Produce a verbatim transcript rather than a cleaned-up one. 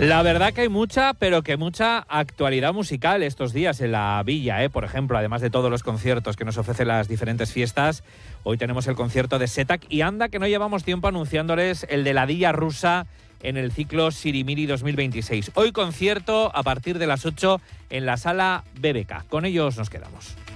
La verdad que hay mucha, pero que mucha actualidad musical estos días en la Villa, ¿eh? Por ejemplo, además de todos los conciertos que nos ofrecen las diferentes fiestas, hoy tenemos el concierto de Setak y anda que no llevamos tiempo anunciándoles el de la Dilla Rusa en el ciclo Sirimiri dos mil veintiséis. Hoy concierto a partir de las ocho en la sala B B K. Con ellos nos quedamos.